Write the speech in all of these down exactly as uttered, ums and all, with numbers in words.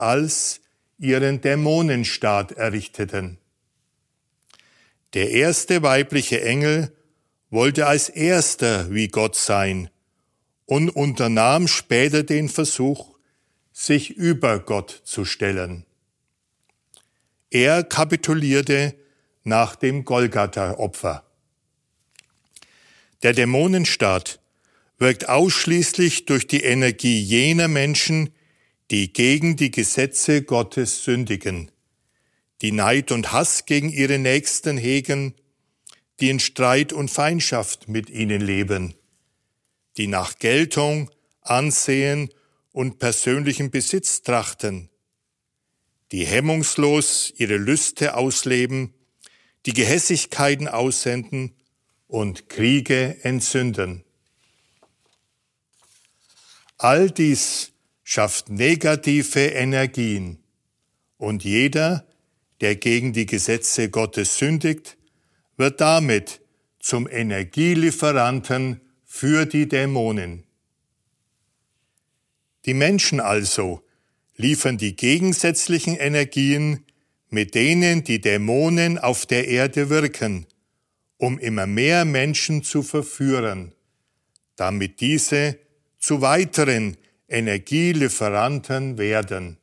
als ihren Dämonenstaat errichteten. Der erste weibliche Engel wollte als erster wie Gott sein und unternahm später den Versuch, sich über Gott zu stellen. Er kapitulierte nach dem Golgatha-Opfer. Der Dämonenstaat wirkt ausschließlich durch die Energie jener Menschen, die gegen die Gesetze Gottes sündigen, die Neid und Hass gegen ihre Nächsten hegen, die in Streit und Feindschaft mit ihnen leben, die nach Geltung, Ansehen und persönlichem Besitz trachten, die hemmungslos ihre Lüste ausleben, die Gehässigkeiten aussenden und Kriege entzünden. All dies schafft negative Energien und jeder, der gegen die Gesetze Gottes sündigt, wird damit zum Energielieferanten für die Dämonen. Die Menschen also liefern die gegensätzlichen Energien, mit denen die Dämonen auf der Erde wirken, um immer mehr Menschen zu verführen, damit diese zu weiteren Energielieferanten werden.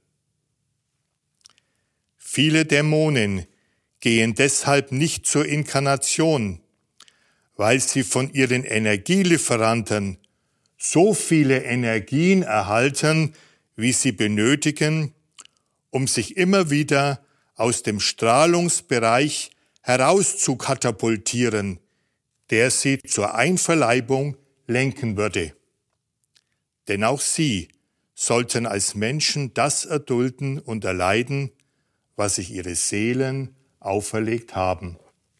Viele Dämonen gehen deshalb nicht zur Inkarnation, weil sie von ihren Energielieferanten so viele Energien erhalten, wie sie benötigen, um sich immer wieder aus dem Strahlungsbereich herauszukatapultieren, der sie zur Einverleibung lenken würde. Denn auch sie sollten als Menschen das erdulden und erleiden, was sich ihre Seelen auferlegt haben.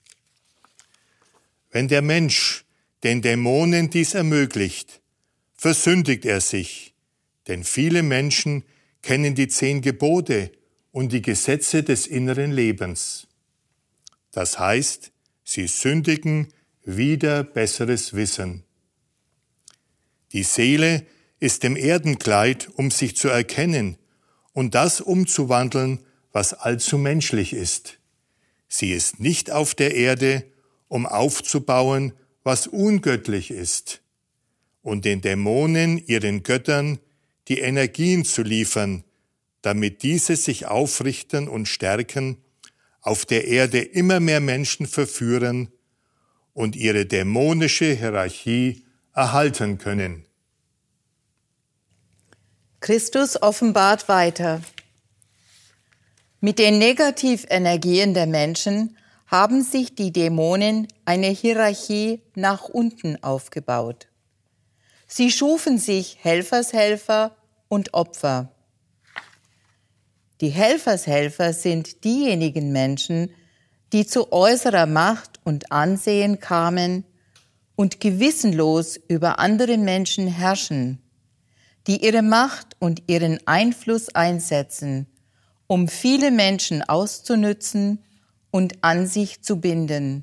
Wenn der Mensch den Dämonen dies ermöglicht, versündigt er sich, denn viele Menschen kennen die zehn Gebote und die Gesetze des inneren Lebens. Das heißt, sie sündigen wider besseres Wissen. Die Seele ist im Erdenkleid, um sich zu erkennen und das umzuwandeln, was allzu menschlich ist. Sie ist nicht auf der Erde, um aufzubauen, was ungöttlich ist, und den Dämonen, ihren Göttern, die Energien zu liefern, damit diese sich aufrichten und stärken, auf der Erde immer mehr Menschen verführen und ihre dämonische Hierarchie erhalten können. Christus offenbart weiter. Mit den Negativenergien der Menschen haben sich die Dämonen eine Hierarchie nach unten aufgebaut. Sie schufen sich Helfershelfer und Opfer. Die Helfershelfer sind diejenigen Menschen, die zu äußerer Macht und Ansehen kamen und gewissenlos über andere Menschen herrschen, die ihre Macht und ihren Einfluss einsetzen, um viele Menschen auszunützen und an sich zu binden.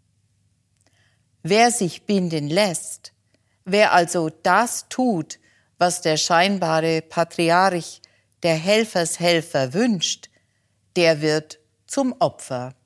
Wer sich binden lässt, wer also das tut, was der scheinbare Patriarch, der Helfershelfer, wünscht, der wird zum Opfer.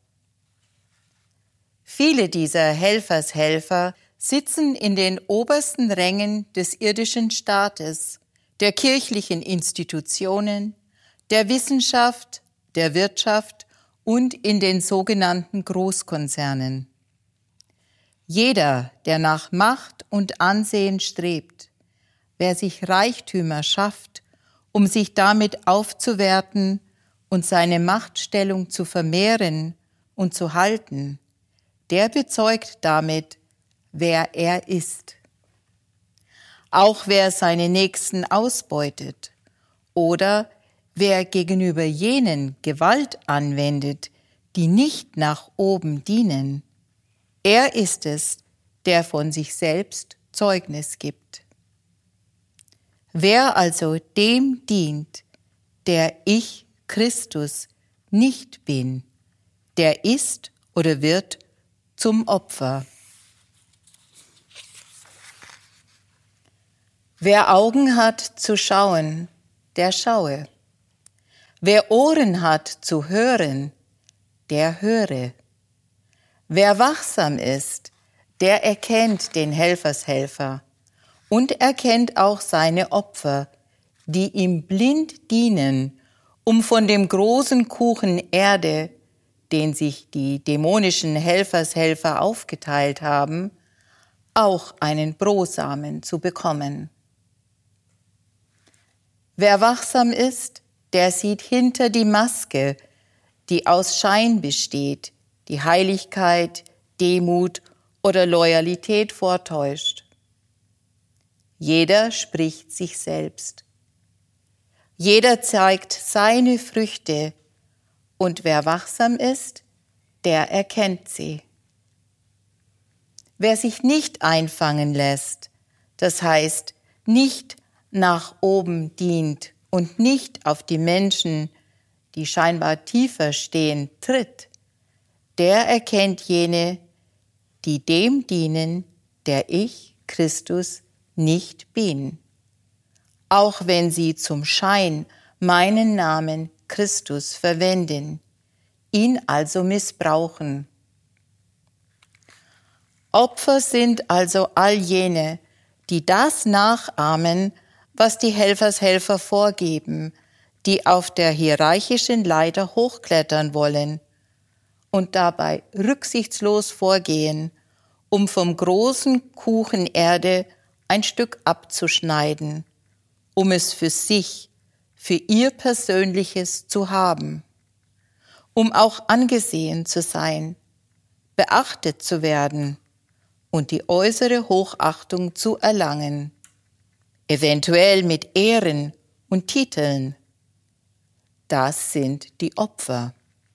Viele dieser Helfershelfer sitzen in den obersten Rängen des irdischen Staates, der kirchlichen Institutionen, der Wissenschaft, der Wirtschaft und in den sogenannten Großkonzernen. Jeder, der nach Macht und Ansehen strebt, wer sich Reichtümer schafft, um sich damit aufzuwerten und seine Machtstellung zu vermehren und zu halten, der bezeugt damit, wer er ist. Auch wer seine Nächsten ausbeutet oder wer gegenüber jenen Gewalt anwendet, die nicht nach oben dienen, er ist es, der von sich selbst Zeugnis gibt. Wer also dem dient, der ich, Christus, nicht bin, der ist oder wird zum Opfer. Wer Augen hat zu schauen, der schaue. Wer Ohren hat zu hören, der höre. Wer wachsam ist, der erkennt den Helfershelfer und erkennt auch seine Opfer, die ihm blind dienen, um von dem großen Kuchen Erde, den sich die dämonischen Helfershelfer aufgeteilt haben, auch einen Brosamen zu bekommen. Wer wachsam ist, der sieht hinter die Maske, die aus Schein besteht, die Heiligkeit, Demut oder Loyalität vortäuscht. Jeder spricht sich selbst. Jeder zeigt seine Früchte, und wer wachsam ist, der erkennt sie. Wer sich nicht einfangen lässt, das heißt nicht nach oben dient und nicht auf die Menschen, die scheinbar tiefer stehen, tritt, der erkennt jene, die dem dienen, der ich, Christus, nicht bin, auch wenn sie zum Schein meinen Namen Christus verwenden, ihn also missbrauchen. Opfer sind also all jene, die das nachahmen, was die Helfershelfer vorgeben, die auf der hierarchischen Leiter hochklettern wollen und dabei rücksichtslos vorgehen, um vom großen Kuchen Erde ein Stück abzuschneiden, um es für sich, für ihr Persönliches zu haben, um auch angesehen zu sein, beachtet zu werden und die äußere Hochachtung zu erlangen, eventuell mit Ehren und Titeln. Das sind die Opfer.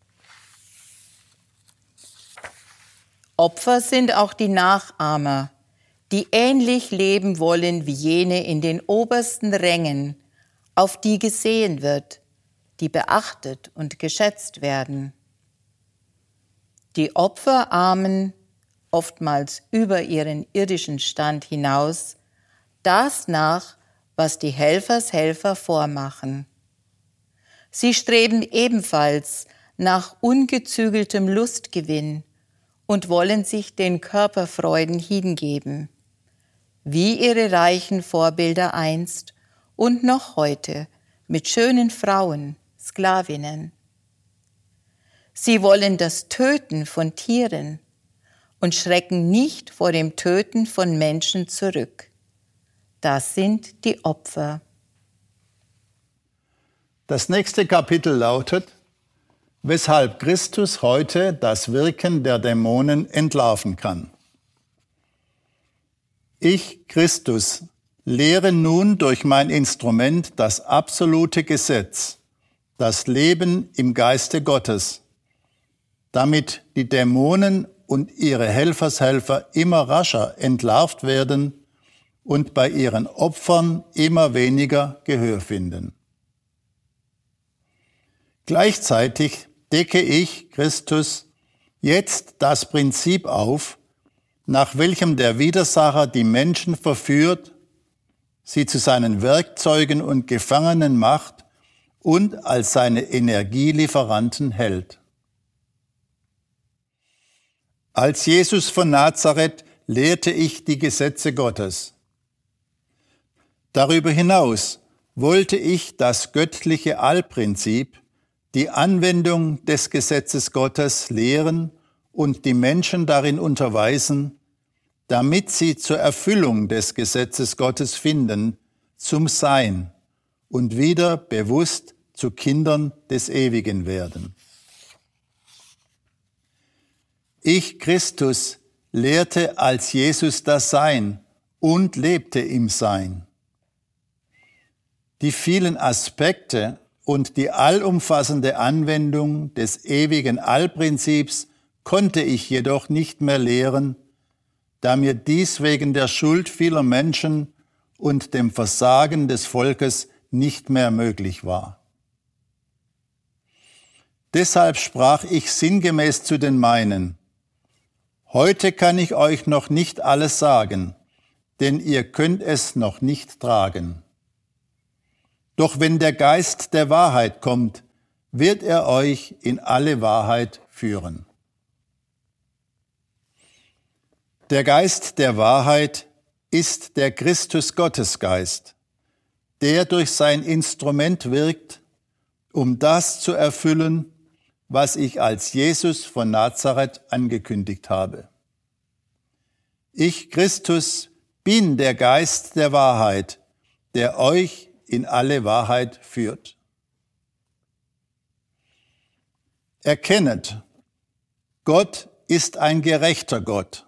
Opfer sind auch die Nachahmer, die ähnlich leben wollen wie jene in den obersten Rängen, auf die gesehen wird, die beachtet und geschätzt werden. Die Opfer ahmen, oftmals über ihren irdischen Stand hinaus, das nach, was die Helfershelfer vormachen. Sie streben ebenfalls nach ungezügeltem Lustgewinn und wollen sich den Körperfreuden hingeben, wie ihre reichen Vorbilder einst und noch heute mit schönen Frauen, Sklavinnen. Sie wollen das Töten von Tieren und schrecken nicht vor dem Töten von Menschen zurück. Das sind die Opfer. Das nächste Kapitel lautet, weshalb Christus heute das Wirken der Dämonen entlarven kann. Ich, Christus, lehre nun durch mein Instrument das absolute Gesetz, das Leben im Geiste Gottes, damit die Dämonen und ihre Helfershelfer immer rascher entlarvt werden und bei ihren Opfern immer weniger Gehör finden. Gleichzeitig decke ich, Christus, jetzt das Prinzip auf, nach welchem der Widersacher die Menschen verführt, sie zu seinen Werkzeugen und Gefangenen macht und als seine Energielieferanten hält. Als Jesus von Nazareth lehrte ich die Gesetze Gottes. Darüber hinaus wollte ich das göttliche Allprinzip, die Anwendung des Gesetzes Gottes lehren und die Menschen darin unterweisen, damit sie zur Erfüllung des Gesetzes Gottes finden, zum Sein und wieder bewusst zu Kindern des Ewigen werden. Ich, Christus, lehrte als Jesus das Sein und lebte im Sein. Die vielen Aspekte und die allumfassende Anwendung des ewigen Allprinzips konnte ich jedoch nicht mehr lehren, da mir dies wegen der Schuld vieler Menschen und dem Versagen des Volkes nicht mehr möglich war. Deshalb sprach ich sinngemäß zu den meinen: Heute kann ich euch noch nicht alles sagen, denn ihr könnt es noch nicht tragen. Doch wenn der Geist der Wahrheit kommt, wird er euch in alle Wahrheit führen. Der Geist der Wahrheit ist der Christus-Gottesgeist, der durch sein Instrument wirkt, um das zu erfüllen, was ich als Jesus von Nazareth angekündigt habe. Ich, Christus, bin der Geist der Wahrheit, der euch in alle Wahrheit führt. Erkennet, Gott ist ein gerechter Gott.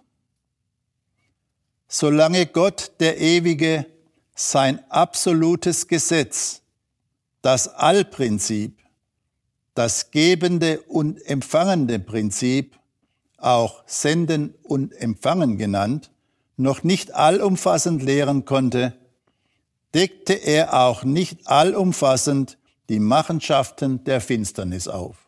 Solange Gott, der Ewige, sein absolutes Gesetz, das Allprinzip, das gebende und empfangende Prinzip, auch Senden und Empfangen genannt, noch nicht allumfassend lehren konnte, deckte er auch nicht allumfassend die Machenschaften der Finsternis auf.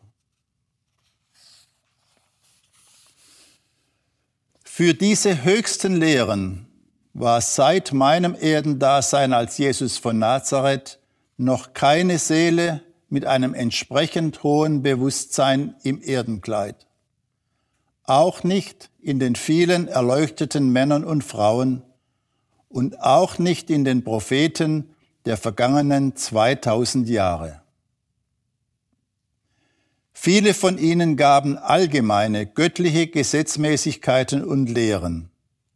Für diese höchsten Lehren war seit meinem Erdendasein als Jesus von Nazareth noch keine Seele mit einem entsprechend hohen Bewusstsein im Erdenkleid. Auch nicht in den vielen erleuchteten Männern und Frauen und auch nicht in den Propheten der vergangenen zweitausend Jahre. Viele von ihnen gaben allgemeine göttliche Gesetzmäßigkeiten und Lehren.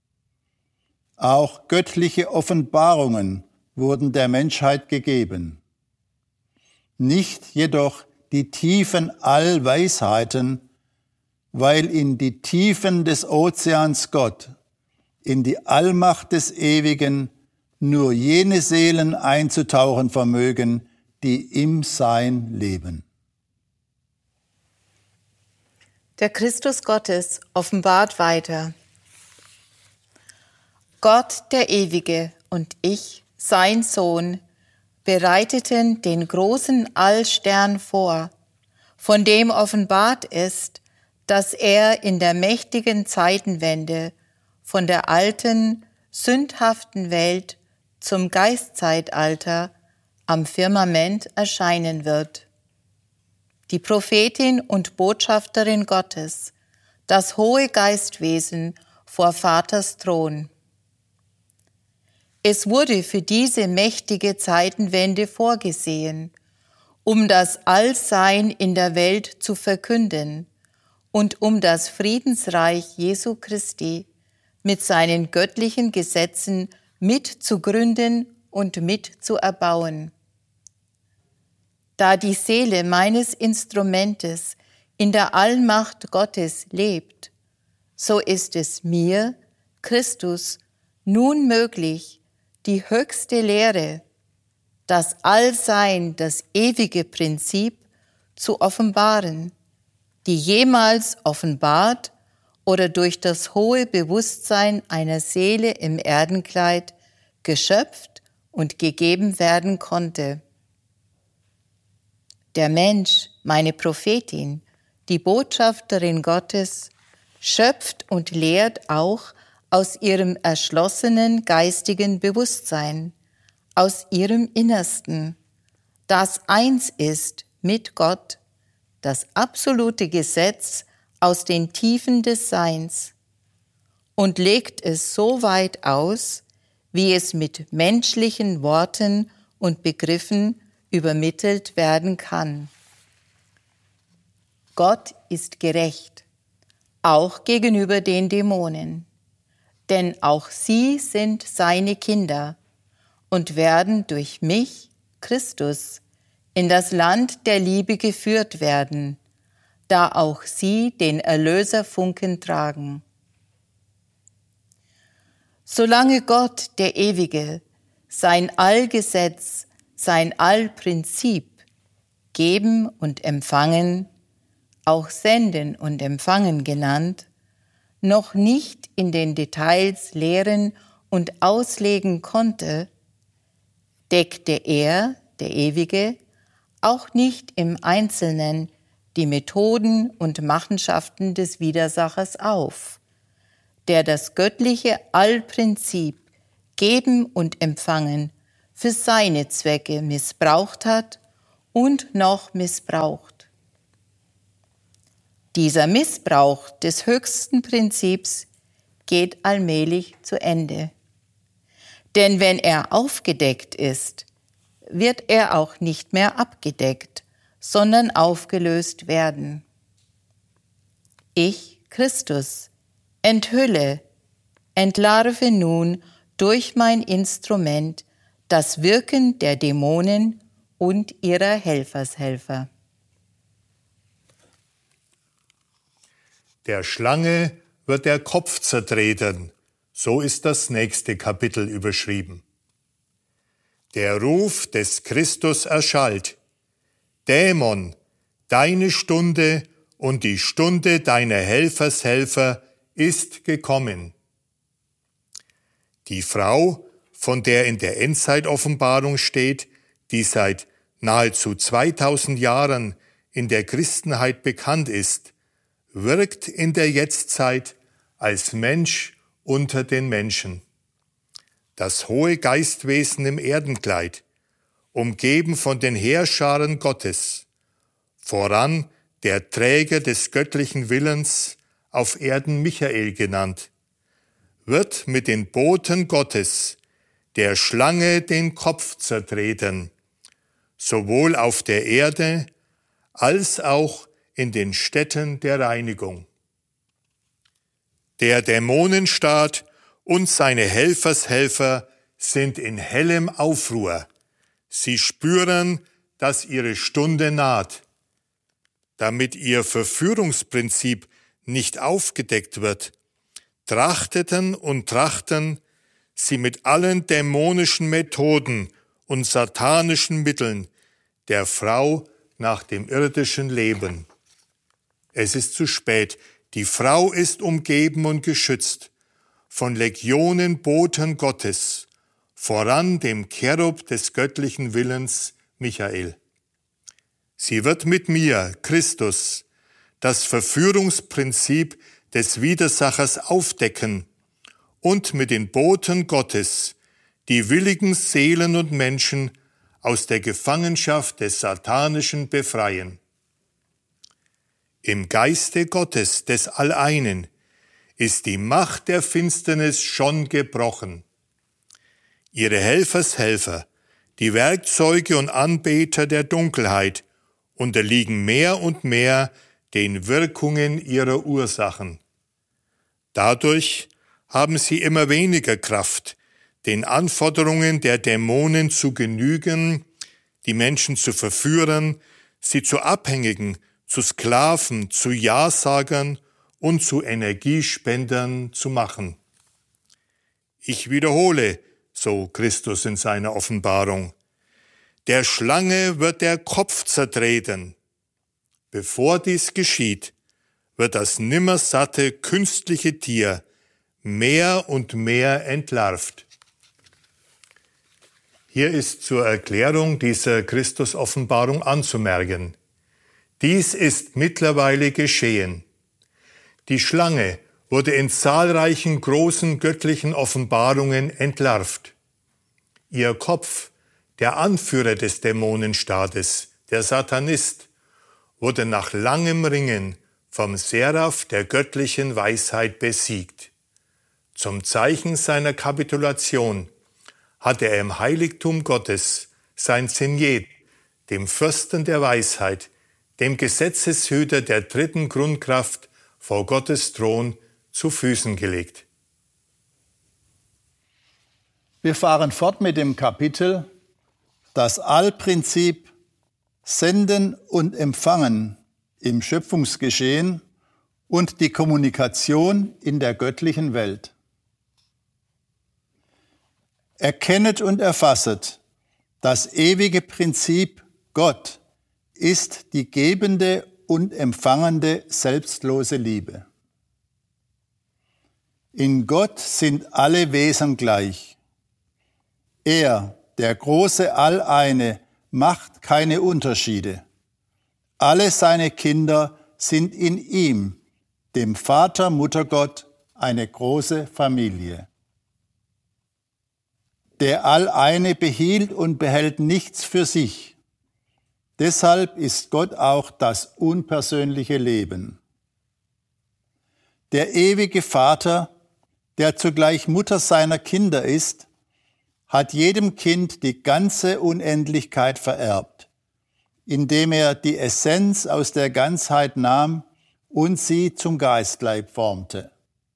Auch göttliche Offenbarungen wurden der Menschheit gegeben. Nicht jedoch die tiefen Allweisheiten, weil in die Tiefen des Ozeans Gott, in die Allmacht des Ewigen, nur jene Seelen einzutauchen vermögen, die im Sein leben. Der Christus Gottes offenbart weiter. Gott, der Ewige, und ich, sein Sohn, bereiteten den großen Allstern vor, von dem offenbart ist, dass er in der mächtigen Zeitenwende von der alten, sündhaften Welt zum Geistzeitalter am Firmament erscheinen wird. Die Prophetin und Botschafterin Gottes, das hohe Geistwesen vor Vaters Thron. Es wurde für diese mächtige Zeitenwende vorgesehen, um das Allsein in der Welt zu verkünden und um das Friedensreich Jesu Christi mit seinen göttlichen Gesetzen mitzugründen und mitzuerbauen. Da die Seele meines Instrumentes in der Allmacht Gottes lebt, so ist es mir, Christus, nun möglich, die höchste Lehre, das Allsein, das ewige Prinzip zu offenbaren, die jemals offenbart oder durch das hohe Bewusstsein einer Seele im Erdenkleid geschöpft und gegeben werden konnte. Der Mensch, meine Prophetin, die Botschafterin Gottes, schöpft und lehrt auch aus ihrem erschlossenen geistigen Bewusstsein, aus ihrem Innersten, das eins ist mit Gott, das absolute Gesetz aus den Tiefen des Seins, und legt es so weit aus, wie es mit menschlichen Worten und Begriffen übermittelt werden kann. Gott ist gerecht, auch gegenüber den Dämonen, denn auch sie sind seine Kinder und werden durch mich, Christus, in das Land der Liebe geführt werden, da auch sie den Erlöserfunken tragen. Solange Gott, der Ewige, sein Allgesetz, sein Allprinzip, geben und empfangen, auch senden und empfangen genannt, noch nicht in den Details lehren und auslegen konnte, deckte er, der Ewige, auch nicht im Einzelnen die Methoden und Machenschaften des Widersachers auf, der das göttliche Allprinzip Geben und Empfangen für seine Zwecke missbraucht hat und noch missbraucht. Dieser Missbrauch des höchsten Prinzips geht allmählich zu Ende. Denn wenn er aufgedeckt ist, wird er auch nicht mehr abgedeckt, sondern aufgelöst werden. Ich, Christus, enthülle, entlarve nun durch mein Instrument das Wirken der Dämonen und ihrer Helfershelfer. Der Schlange wird der Kopf zertreten, so ist das nächste Kapitel überschrieben. Der Ruf des Christus erschallt: Dämon, deine Stunde und die Stunde deiner Helfershelfer ist gekommen. Die Frau, von der in der Endzeitoffenbarung steht, die seit nahezu zweitausend Jahren in der Christenheit bekannt ist, wirkt in der Jetztzeit als Mensch unter den Menschen. Das hohe Geistwesen im Erdenkleid, umgeben von den Heerscharen Gottes, voran der Träger des göttlichen Willens, auf Erden Michael genannt, wird mit den Boten Gottes der Schlange den Kopf zertreten, sowohl auf der Erde als auch in den Städten der Reinigung. Der Dämonenstaat und seine Helfershelfer sind in hellem Aufruhr. Sie spüren, dass ihre Stunde naht. Damit ihr Verführungsprinzip nicht aufgedeckt wird, trachteten und trachten sie mit allen dämonischen Methoden und satanischen Mitteln der Frau nach dem irdischen Leben. Es ist zu spät. Die Frau ist umgeben und geschützt von Legionen Boten Gottes, voran dem Cherub des göttlichen Willens, Michael. Sie wird mit mir, Christus, das Verführungsprinzip des Widersachers aufdecken und mit den Boten Gottes die willigen Seelen und Menschen aus der Gefangenschaft des Satanischen befreien. Im Geiste Gottes des Alleinen ist die Macht der Finsternis schon gebrochen. Ihre Helfershelfer, die Werkzeuge und Anbeter der Dunkelheit, unterliegen mehr und mehr den Wirkungen ihrer Ursachen. Dadurch haben sie immer weniger Kraft, den Anforderungen der Dämonen zu genügen, die Menschen zu verführen, sie zu Abhängigen, zu Sklaven, zu Ja-Sagern und zu Energiespendern zu machen. Ich wiederhole, so Christus in seiner Offenbarung, der Schlange wird der Kopf zertreten. Bevor dies geschieht, wird das nimmersatte künstliche Tier mehr und mehr entlarvt. Hier ist zur Erklärung dieser Christus-Offenbarung anzumerken: Dies ist mittlerweile geschehen. Die Schlange wurde in zahlreichen großen göttlichen Offenbarungen entlarvt. Ihr Kopf, der Anführer des Dämonenstaates, der Satanist, wurde nach langem Ringen vom Seraph der göttlichen Weisheit besiegt. Zum Zeichen seiner Kapitulation hatte er im Heiligtum Gottes sein Signet, dem Fürsten der Weisheit, dem Gesetzeshüter der dritten Grundkraft vor Gottes Thron, zu Füßen gelegt. Wir fahren fort mit dem Kapitel Das Allprinzip Senden und Empfangen im Schöpfungsgeschehen und die Kommunikation in der göttlichen Welt. Erkennet und erfasset, das ewige Prinzip Gott ist die gebende und empfangende selbstlose Liebe. In Gott sind alle Wesen gleich. Er, der große Alleine, macht keine Unterschiede. Alle seine Kinder sind in ihm, dem Vater, Muttergott, eine große Familie. Der Alleine behielt und behält nichts für sich. Deshalb ist Gott auch das unpersönliche Leben. Der ewige Vater, der zugleich Mutter seiner Kinder ist, hat jedem Kind die ganze Unendlichkeit vererbt, indem er die Essenz aus der Ganzheit nahm und sie zum Geistleib formte.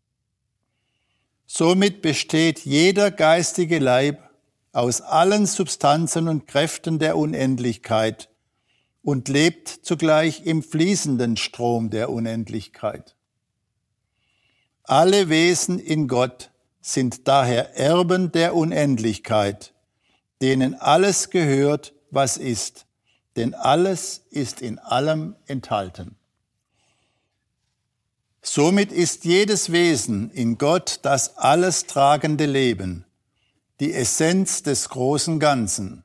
Somit besteht jeder geistige Leib aus allen Substanzen und Kräften der Unendlichkeit und lebt zugleich im fließenden Strom der Unendlichkeit. Alle Wesen in Gott sind daher Erben der Unendlichkeit, denen alles gehört, was ist, denn alles ist in allem enthalten. Somit ist jedes Wesen in Gott das alles tragende Leben, die Essenz des großen Ganzen.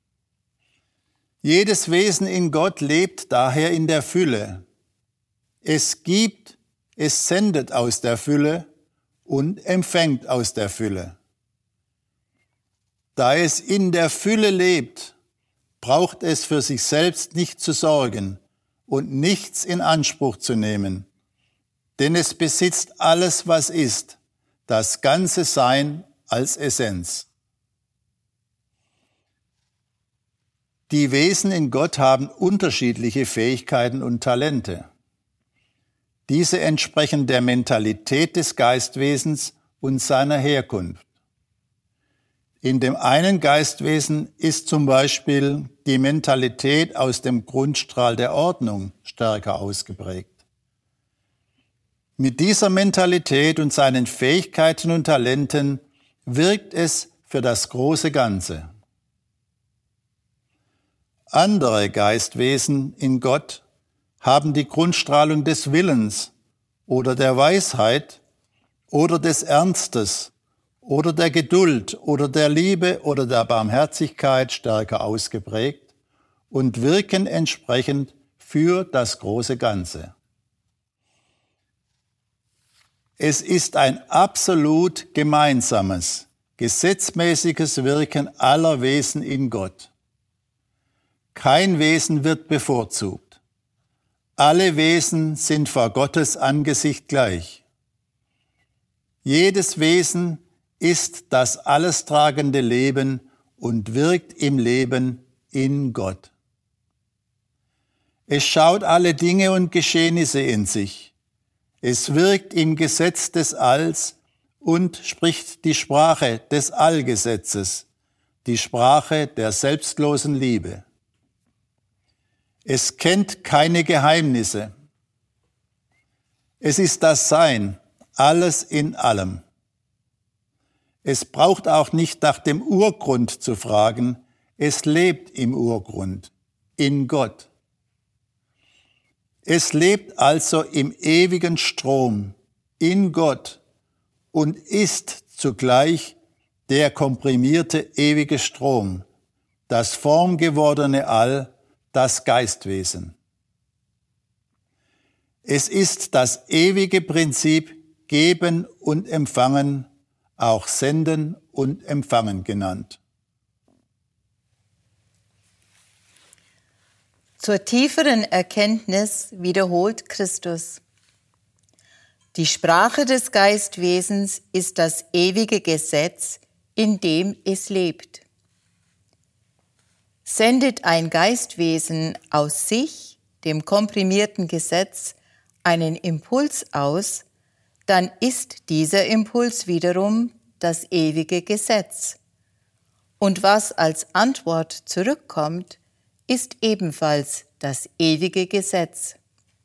Jedes Wesen in Gott lebt daher in der Fülle. Es gibt, es sendet aus der Fülle und empfängt aus der Fülle. Da es in der Fülle lebt, braucht es für sich selbst nicht zu sorgen und nichts in Anspruch zu nehmen, denn es besitzt alles, was ist, das ganze Sein als Essenz. Die Wesen in Gott haben unterschiedliche Fähigkeiten und Talente. Diese entsprechen der Mentalität des Geistwesens und seiner Herkunft. In dem einen Geistwesen ist zum Beispiel die Mentalität aus dem Grundstrahl der Ordnung stärker ausgeprägt. Mit dieser Mentalität und seinen Fähigkeiten und Talenten wirkt es für das große Ganze. Andere Geistwesen in Gott haben die Grundstrahlung des Willens oder der Weisheit oder des Ernstes oder der Geduld oder der Liebe oder der Barmherzigkeit stärker ausgeprägt und wirken entsprechend für das große Ganze. Es ist ein absolut gemeinsames, gesetzmäßiges Wirken aller Wesen in Gott. Kein Wesen wird bevorzugt. Alle Wesen sind vor Gottes Angesicht gleich. Jedes Wesen ist das alles tragende Leben und wirkt im Leben in Gott. Es schaut alle Dinge und Geschehnisse in sich. Es wirkt im Gesetz des Alls und spricht die Sprache des Allgesetzes, die Sprache der selbstlosen Liebe. Es kennt keine Geheimnisse. Es ist das Sein, alles in allem. Es braucht auch nicht nach dem Urgrund zu fragen, es lebt im Urgrund, in Gott. Es lebt also im ewigen Strom, in Gott und ist zugleich der komprimierte ewige Strom, das formgewordene All, das Geistwesen. Es ist das ewige Prinzip Geben und Empfangen, auch Senden und Empfangen genannt. Zur tieferen Erkenntnis wiederholt Christus: Die Sprache des Geistwesens ist das ewige Gesetz, in dem es lebt. Sendet ein Geistwesen aus sich, dem komprimierten Gesetz, einen Impuls aus, dann ist dieser Impuls wiederum das ewige Gesetz. Und was als Antwort zurückkommt, ist ebenfalls das ewige Gesetz.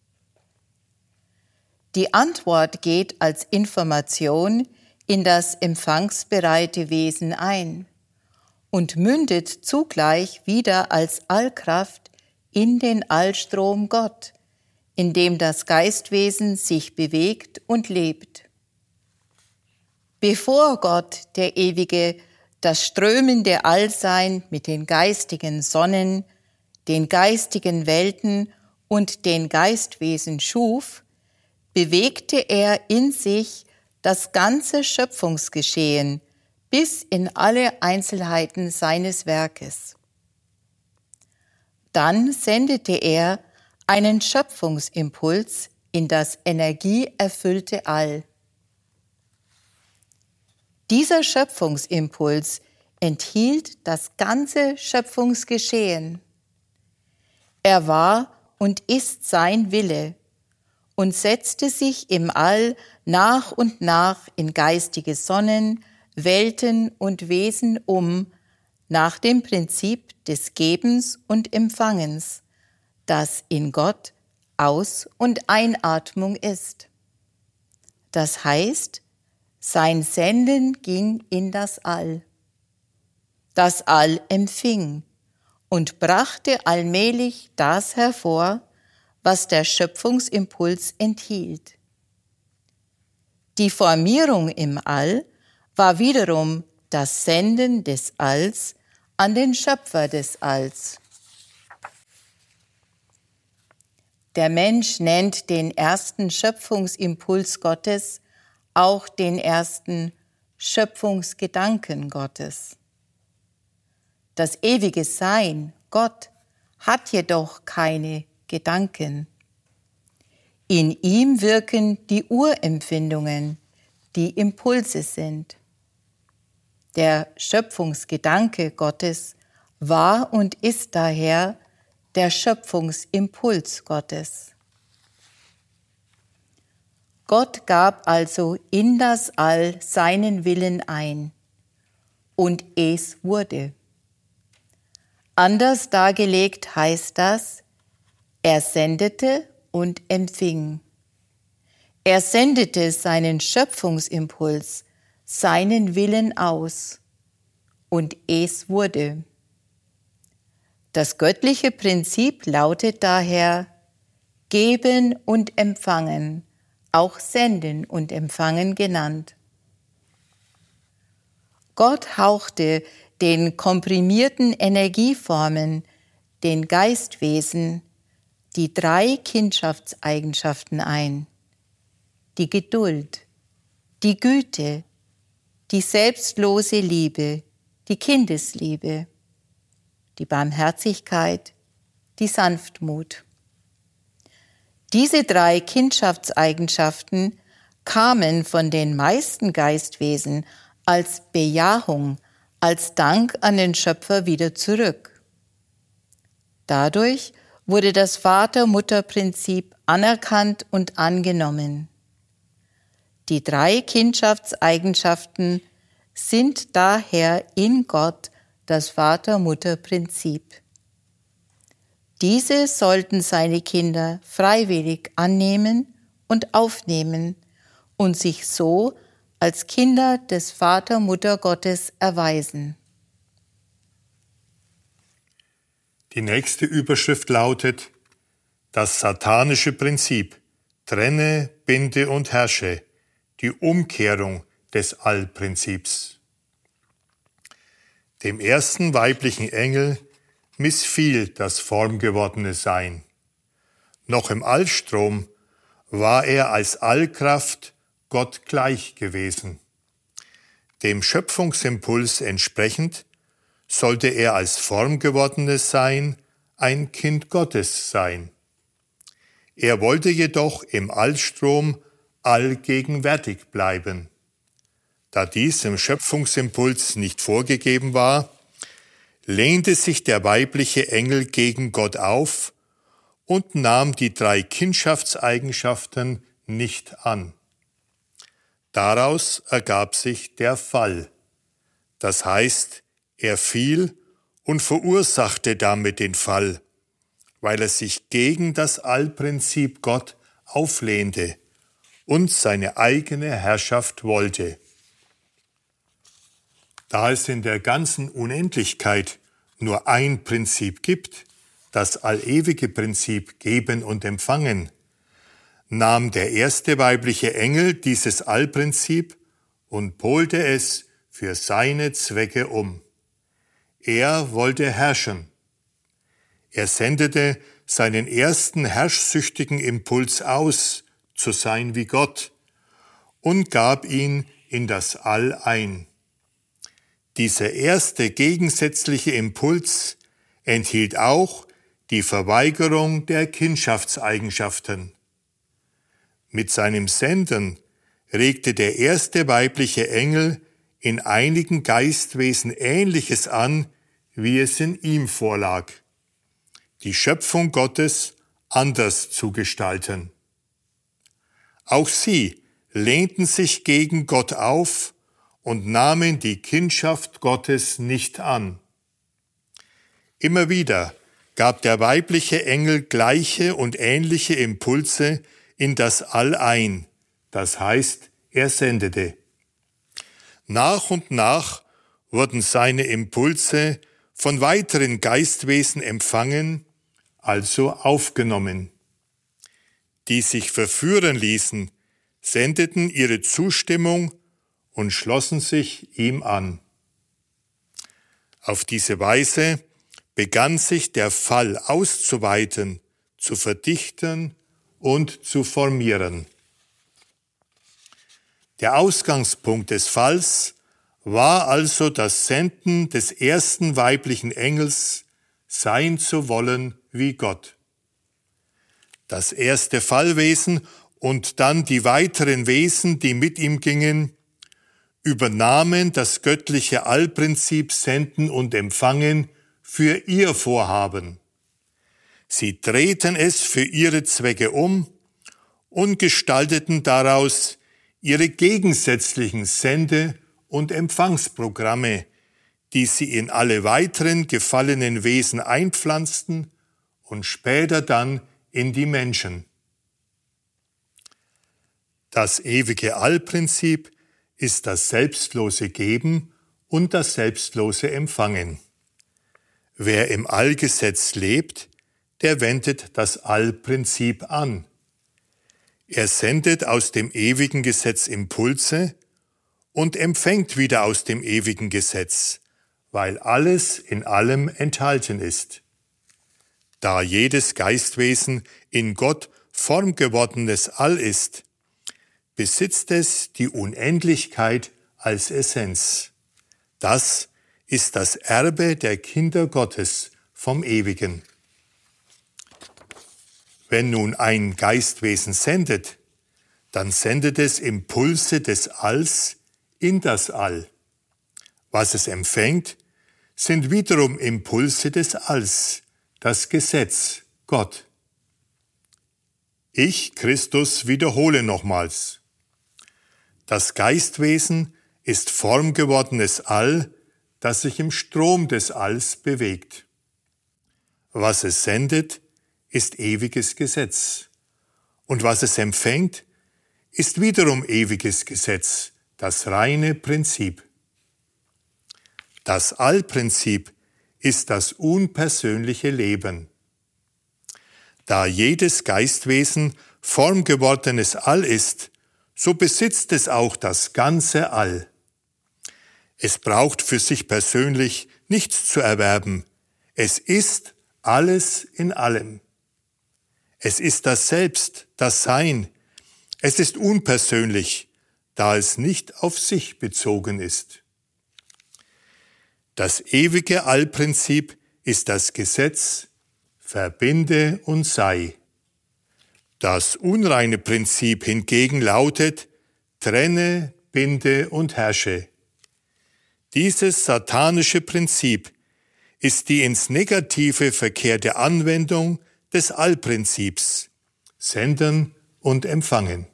Die Antwort geht als Information in das empfangsbereite Wesen ein und mündet zugleich wieder als Allkraft in den Allstrom Gott, in dem das Geistwesen sich bewegt und lebt. Bevor Gott, der Ewige, das strömende Allsein mit den geistigen Sonnen, den geistigen Welten und den Geistwesen schuf, bewegte er in sich das ganze Schöpfungsgeschehen bis in alle Einzelheiten seines Werkes. Dann sendete er einen Schöpfungsimpuls in das energieerfüllte All. Dieser Schöpfungsimpuls enthielt das ganze Schöpfungsgeschehen. Er war und ist sein Wille und setzte sich im All nach und nach in geistige Sonnen, Welten und Wesen um, nach dem Prinzip des Gebens und Empfangens, das in Gott Aus- und Einatmung ist. Das heißt, sein Senden ging in das All. Das All empfing und brachte allmählich das hervor, was der Schöpfungsimpuls enthielt. Die Formierung im All war wiederum das Senden des Alls an den Schöpfer des Alls. Der Mensch nennt den ersten Schöpfungsimpuls Gottes auch den ersten Schöpfungsgedanken Gottes. Das ewige Sein, Gott, hat jedoch keine Gedanken. In ihm wirken die Urempfindungen, die Impulse sind. Der Schöpfungsgedanke Gottes war und ist daher der Schöpfungsimpuls Gottes. Gott gab also in das All seinen Willen ein, und es wurde. Anders dargelegt heißt das, er sendete und empfing. Er sendete seinen Schöpfungsimpuls, seinen Willen aus, und es wurde. Das göttliche Prinzip lautet daher, geben und empfangen, auch senden und empfangen genannt. Gott hauchte den komprimierten Energieformen, den Geistwesen, die drei Kindschaftseigenschaften ein: die Geduld, die Güte, die selbstlose Liebe, die Kindesliebe, die Barmherzigkeit, die Sanftmut. Diese drei Kindschaftseigenschaften kamen von den meisten Geistwesen als Bejahung, als Dank an den Schöpfer wieder zurück. Dadurch wurde das Vater-Mutter-Prinzip anerkannt und angenommen. Die drei Kindschaftseigenschaften sind daher in Gott das Vater-Mutter-Prinzip. Diese sollten seine Kinder freiwillig annehmen und aufnehmen und sich so als Kinder des Vater-Mutter-Gottes erweisen. Die nächste Überschrift lautet: Das satanische Prinzip, trenne, binde und herrsche, die Umkehrung des Allprinzips. Dem ersten weiblichen Engel missfiel das formgewordene Sein. Noch im Allstrom war er als Allkraft Gott gleich gewesen. Dem Schöpfungsimpuls entsprechend sollte er als formgewordenes Sein ein Kind Gottes sein. Er wollte jedoch im Allstrom allgegenwärtig bleiben. Da dies im Schöpfungsimpuls nicht vorgegeben war, lehnte sich der weibliche Engel gegen Gott auf und nahm die drei Kindschaftseigenschaften nicht an. Daraus ergab sich der Fall. Das heißt, er fiel und verursachte damit den Fall, weil er sich gegen das Allprinzip Gott auflehnte und seine eigene Herrschaft wollte. Da es in der ganzen Unendlichkeit nur ein Prinzip gibt, das allewige Prinzip Geben und Empfangen, nahm der erste weibliche Engel dieses Allprinzip und polte es für seine Zwecke um. Er wollte herrschen. Er sendete seinen ersten herrschsüchtigen Impuls aus, zu sein wie Gott, und gab ihn in das All ein. Dieser erste gegensätzliche Impuls enthielt auch die Verweigerung der Kindschaftseigenschaften. Mit seinem Senden regte der erste weibliche Engel in einigen Geistwesen Ähnliches an, wie es in ihm vorlag, die Schöpfung Gottes anders zu gestalten. Auch sie lehnten sich gegen Gott auf und nahmen die Kindschaft Gottes nicht an. Immer wieder gab der weibliche Engel gleiche und ähnliche Impulse in das All ein, das heißt, er sendete. Nach und nach wurden seine Impulse von weiteren Geistwesen empfangen, also aufgenommen. Die sich verführen ließen, sendeten ihre Zustimmung und schlossen sich ihm an. Auf diese Weise begann sich der Fall auszuweiten, zu verdichten und zu formieren. Der Ausgangspunkt des Falls war also das Senden des ersten weiblichen Engels, sein zu wollen wie Gott. Das erste Fallwesen und dann die weiteren Wesen, die mit ihm gingen, übernahmen das göttliche Allprinzip Senden und Empfangen für ihr Vorhaben. Sie drehten es für ihre Zwecke um und gestalteten daraus ihre gegensätzlichen Sende- und Empfangsprogramme, die sie in alle weiteren gefallenen Wesen einpflanzten und später dann in die Menschen. Das ewige Allprinzip ist das selbstlose Geben und das selbstlose Empfangen. Wer im Allgesetz lebt, der wendet das Allprinzip an. Er sendet aus dem ewigen Gesetz Impulse und empfängt wieder aus dem ewigen Gesetz, weil alles in allem enthalten ist. Da jedes Geistwesen in Gott formgewordenes All ist, besitzt es die Unendlichkeit als Essenz. Das ist das Erbe der Kinder Gottes vom Ewigen. Wenn nun ein Geistwesen sendet, dann sendet es Impulse des Alls in das All. Was es empfängt, sind wiederum Impulse des Alls, das Gesetz, Gott. Ich, Christus, wiederhole nochmals. Das Geistwesen ist formgewordenes All, das sich im Strom des Alls bewegt. Was es sendet, ist ewiges Gesetz. Und was es empfängt, ist wiederum ewiges Gesetz, das reine Prinzip. Das Allprinzip ist das unpersönliche Leben. Da jedes Geistwesen formgewordenes All ist, so besitzt es auch das ganze All. Es braucht für sich persönlich nichts zu erwerben. Es ist alles in allem. Es ist das Selbst, das Sein. Es ist unpersönlich, da es nicht auf sich bezogen ist. Das ewige Allprinzip ist das Gesetz, verbinde und sei. Das unreine Prinzip hingegen lautet, trenne, binde und herrsche. Dieses satanische Prinzip ist die ins Negative verkehrte Anwendung des Allprinzips, senden und empfangen.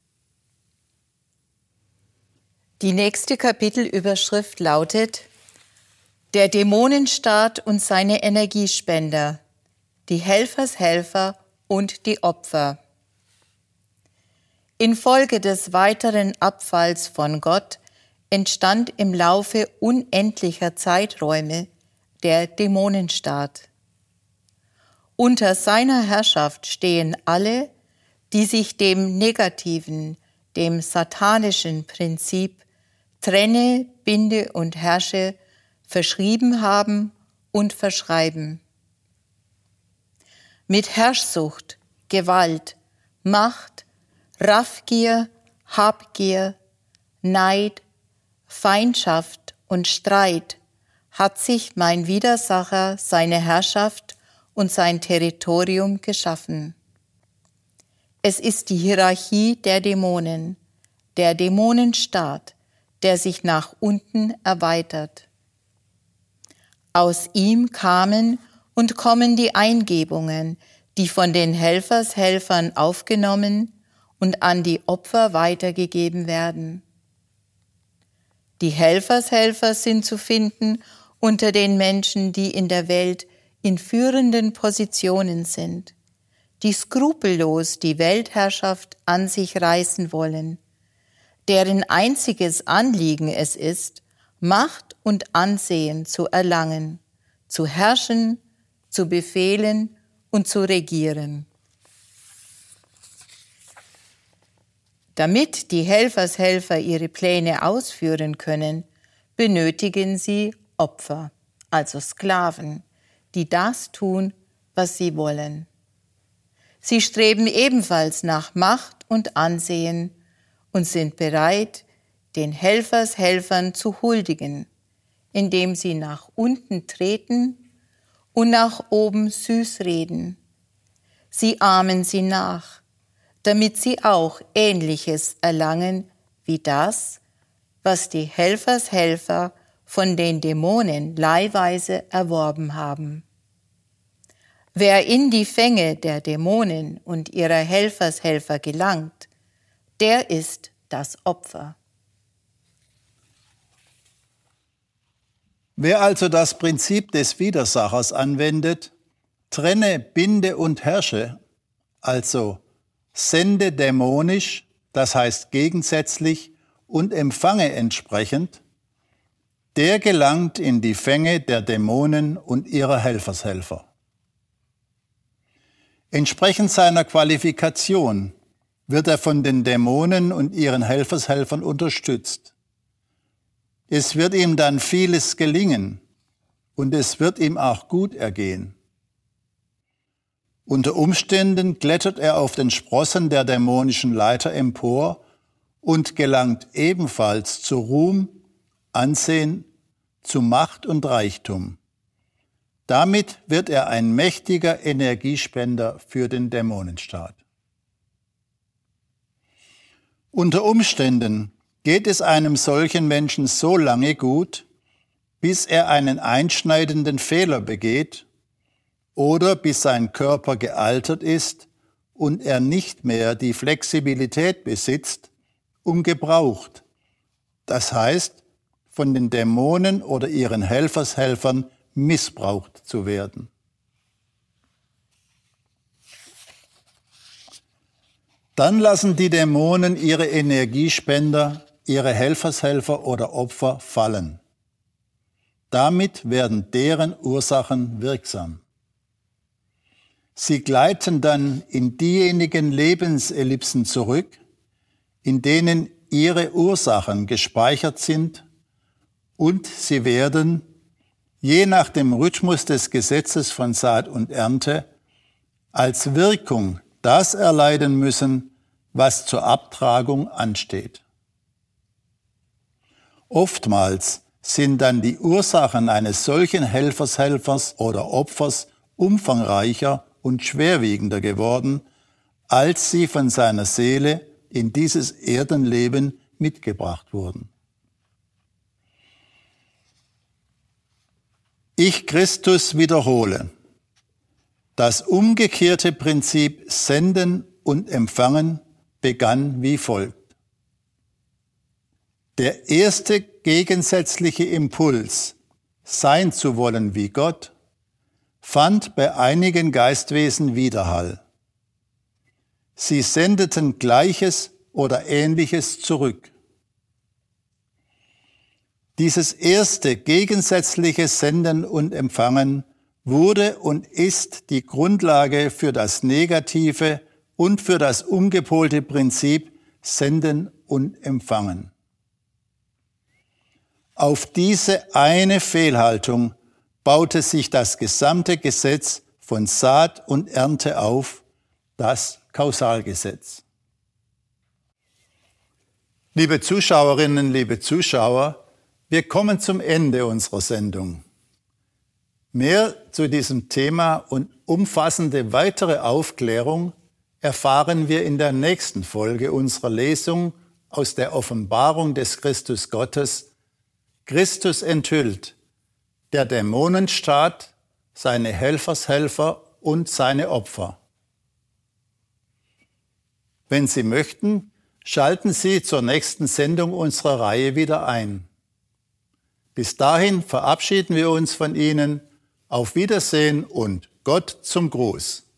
Die nächste Kapitelüberschrift lautet Der Dämonenstaat und seine Energiespender, die Helfershelfer und die Opfer. Infolge des weiteren Abfalls von Gott entstand im Laufe unendlicher Zeiträume der Dämonenstaat. Unter seiner Herrschaft stehen alle, die sich dem negativen, dem satanischen Prinzip trenne, binde und herrsche verschrieben haben und verschreiben. Mit Herrschsucht, Gewalt, Macht, Raffgier, Habgier, Neid, Feindschaft und Streit hat sich mein Widersacher seine Herrschaft und sein Territorium geschaffen. Es ist die Hierarchie der Dämonen, der Dämonenstaat, der sich nach unten erweitert. Aus ihm kamen und kommen die Eingebungen, die von den Helfershelfern aufgenommen und an die Opfer weitergegeben werden. Die Helfershelfer sind zu finden unter den Menschen, die in der Welt in führenden Positionen sind, die skrupellos die Weltherrschaft an sich reißen wollen, deren einziges Anliegen es ist, Macht und Ansehen zu erlangen, zu herrschen, zu befehlen und zu regieren. Damit die Helfershelfer ihre Pläne ausführen können, benötigen sie Opfer, also Sklaven, die das tun, was sie wollen. Sie streben ebenfalls nach Macht und Ansehen und sind bereit, den Helfershelfern zu huldigen, indem sie nach unten treten und nach oben süß reden. Sie ahmen sie nach, damit sie auch Ähnliches erlangen wie das, was die Helfershelfer von den Dämonen leihweise erworben haben. Wer in die Fänge der Dämonen und ihrer Helfershelfer gelangt, der ist das Opfer. Wer also das Prinzip des Widersachers anwendet, trenne, binde und herrsche, also sende dämonisch, das heißt gegensätzlich, und empfange entsprechend, der gelangt in die Fänge der Dämonen und ihrer Helfershelfer. Entsprechend seiner Qualifikation wird er von den Dämonen und ihren Helfershelfern unterstützt. Es wird ihm dann vieles gelingen und es wird ihm auch gut ergehen. Unter Umständen klettert er auf den Sprossen der dämonischen Leiter empor und gelangt ebenfalls zu Ruhm, Ansehen, zu Macht und Reichtum. Damit wird er ein mächtiger Energiespender für den Dämonenstaat. Unter Umständen geht es einem solchen Menschen so lange gut, bis er einen einschneidenden Fehler begeht oder bis sein Körper gealtert ist und er nicht mehr die Flexibilität besitzt, um gebraucht, das heißt, von den Dämonen oder ihren Helfershelfern missbraucht zu werden. Dann lassen die Dämonen ihre Energiespender, ihre Helfershelfer oder Opfer fallen. Damit werden deren Ursachen wirksam. Sie gleiten dann in diejenigen Lebensellipsen zurück, in denen ihre Ursachen gespeichert sind, und sie werden, je nach dem Rhythmus des Gesetzes von Saat und Ernte, als Wirkung das erleiden müssen, was zur Abtragung ansteht. Oftmals sind dann die Ursachen eines solchen Helfershelfers oder Opfers umfangreicher und schwerwiegender geworden, als sie von seiner Seele in dieses Erdenleben mitgebracht wurden. Ich, Christus, wiederhole, das umgekehrte Prinzip Senden und Empfangen begann wie folgt. Der erste gegensätzliche Impuls, sein zu wollen wie Gott, fand bei einigen Geistwesen Widerhall. Sie sendeten Gleiches oder Ähnliches zurück. Dieses erste gegensätzliche Senden und Empfangen wurde und ist die Grundlage für das negative und für das umgepolte Prinzip Senden und Empfangen. Auf diese eine Fehlhaltung baute sich das gesamte Gesetz von Saat und Ernte auf, das Kausalgesetz. Liebe Zuschauerinnen, liebe Zuschauer, wir kommen zum Ende unserer Sendung. Mehr zu diesem Thema und umfassende weitere Aufklärung erfahren wir in der nächsten Folge unserer Lesung aus der Offenbarung des Christus Gottes, Christus enthüllt, der Dämonenstaat, seine Helfershelfer und seine Opfer. Wenn Sie möchten, schalten Sie zur nächsten Sendung unserer Reihe wieder ein. Bis dahin verabschieden wir uns von Ihnen. Auf Wiedersehen und Gott zum Gruß.